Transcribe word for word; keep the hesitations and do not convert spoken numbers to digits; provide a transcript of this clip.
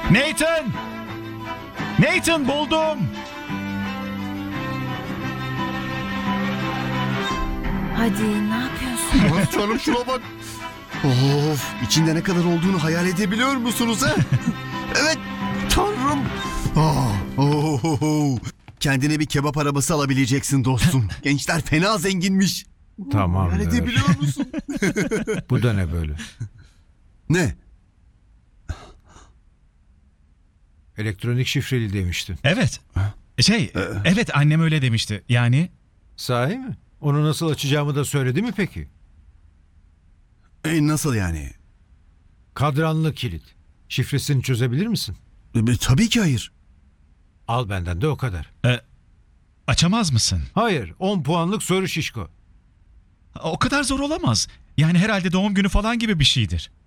Nathan! Nathan buldum! Hadi ne yapıyorsun? Of canım şuna bak. Of, içinde ne kadar olduğunu hayal edebiliyor musunuz ha? Evet, tanrım. Ah, oh, oh, oh. Kendine bir kebap arabası alabileceksin dostum. Gençler fena zenginmiş. Tamam. Hayal ver. edebiliyor musun? Bu da ne böyle? Ne? Elektronik şifreli demiştin. Evet. Şey, evet annem öyle demişti. Yani Sahi mi? Onu nasıl açacağımı da söyledi mi peki? E, nasıl yani? Kadranlı kilit. Şifresini çözebilir misin? E, tabii ki hayır. Al benden de o kadar. e, açamaz mısın? Hayır, on puanlık soru şişko. O kadar zor olamaz. Yani herhalde doğum günü falan gibi bir şeydir.